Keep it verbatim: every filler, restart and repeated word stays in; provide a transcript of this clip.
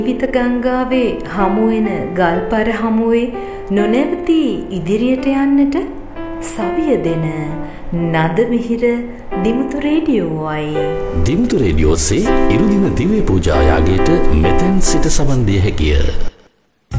ජීවිත ගංගාවේ හමුවෙන ගල්පර හමුවේ නොනැවතී ඉදිරියට යන්නට සවිය දෙන නද මිහිර දිමුතු රේඩියෝවයි. දිමුතු රේඩියෝසේ ඉරුදින දිව්‍ය පූජා යාගයට මෙතෙන් සිට සවන් දිය හැකිය.